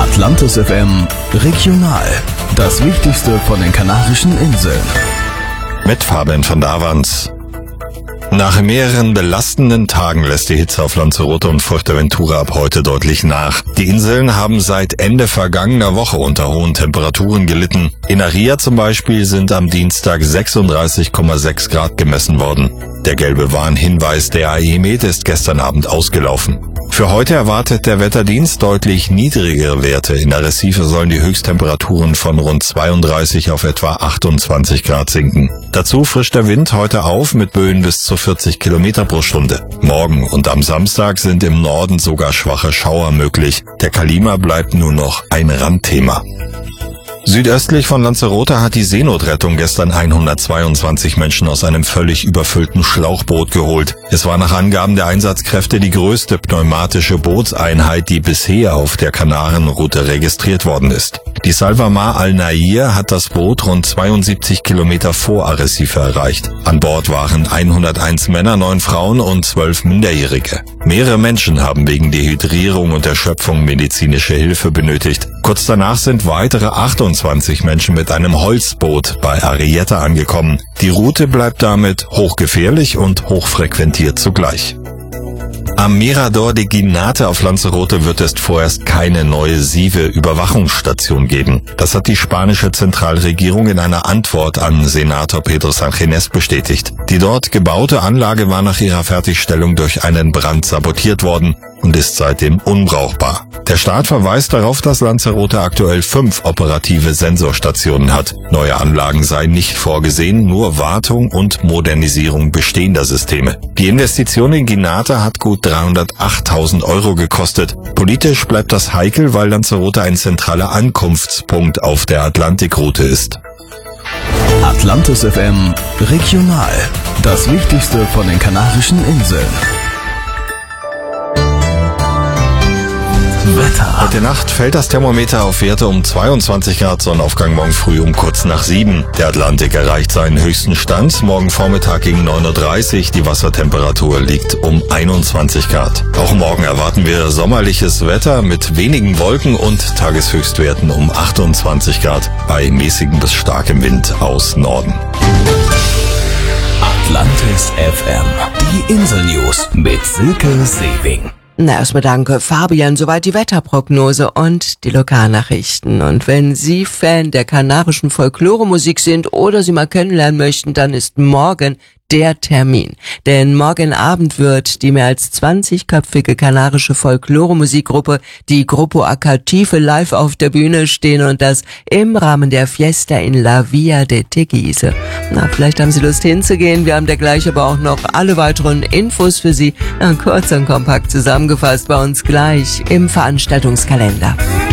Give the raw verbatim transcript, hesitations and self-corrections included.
Atlantis F M Regional. Das Wichtigste von den Kanarischen Inseln. Mit Fabian von Davans. Nach mehreren belastenden Tagen lässt die Hitze auf Lanzarote und Fuerteventura ab heute deutlich nach. Die Inseln haben seit Ende vergangener Woche unter hohen Temperaturen gelitten. In Aria zum Beispiel sind am Dienstag sechsunddreißig Komma sechs Grad gemessen worden. Der gelbe Warnhinweis der A E M E T ist gestern Abend ausgelaufen. Für heute erwartet der Wetterdienst deutlich niedrigere Werte. In Arrecife sollen die Höchsttemperaturen von rund zweiunddreißig auf etwa achtundzwanzig Grad sinken. Dazu frischt der Wind heute auf mit Böen bis zu vierzig Kilometer pro Stunde. Morgen und am Samstag sind im Norden sogar schwache Schauer möglich. Der Kalima bleibt nur noch ein Randthema. Südöstlich von Lanzarote hat die Seenotrettung gestern hundertzweiundzwanzig Menschen aus einem völlig überfüllten Schlauchboot geholt. Es war nach Angaben der Einsatzkräfte die größte pneumatische Bootseinheit, die bisher auf der Kanarenroute registriert worden ist. Die Salvamar Al-Nair hat das Boot rund zweiundsiebzig Kilometer vor Arrecife erreicht. An Bord waren hunderteins Männer, neun Frauen und zwölf Minderjährige. Mehrere Menschen haben wegen Dehydrierung und Erschöpfung medizinische Hilfe benötigt. Kurz danach sind weitere achtundzwanzig Menschen mit einem Holzboot bei Arrieta angekommen. Die Route bleibt damit hochgefährlich und hochfrequentiert zugleich. Am Mirador de Ginate auf Lanzarote wird es vorerst keine neue Sieve-Überwachungsstation geben. Das hat die spanische Zentralregierung in einer Antwort an Senator Pedro Sánchez bestätigt. Die dort gebaute Anlage war nach ihrer Fertigstellung durch einen Brand sabotiert worden und ist seitdem unbrauchbar. Der Staat verweist darauf, dass Lanzarote aktuell fünf operative Sensorstationen hat. Neue Anlagen seien nicht vorgesehen, nur Wartung und Modernisierung bestehender Systeme. Die Investition in Ginate hat gut dreihundertachttausend Euro gekostet. Politisch bleibt das heikel, weil Lanzarote ein zentraler Ankunftspunkt auf der Atlantikroute ist. Atlantis F M Regional. Das Wichtigste von den Kanarischen Inseln. Wetter. Heute Nacht fällt das Thermometer auf Werte um zweiundzwanzig Grad, Sonnenaufgang morgen früh um kurz nach sieben. Der Atlantik erreicht seinen höchsten Stand, morgen Vormittag gegen neun Uhr dreißig. Die Wassertemperatur liegt um einundzwanzig Grad. Auch morgen erwarten wir sommerliches Wetter mit wenigen Wolken und Tageshöchstwerten um achtundzwanzig Grad bei mäßigem bis starkem Wind aus Norden. Atlantis F M. Die Insel-News mit Silke Sewing. Na, erstmal danke, Fabian. Soweit die Wetterprognose und die Lokalnachrichten. Und wenn Sie Fan der kanarischen Folkloremusik sind oder sie mal kennenlernen möchten, dann ist morgen der Termin. Denn morgen Abend wird die mehr als zwanzigköpfige kanarische Folklore-Musikgruppe, die Grupo Acatife, live auf der Bühne stehen und das im Rahmen der Fiesta in La Villa de Teguise. Na, vielleicht haben Sie Lust hinzugehen. Wir haben dergleich aber auch noch alle weiteren Infos für Sie, na, kurz und kompakt zusammengefasst bei uns gleich im Veranstaltungskalender.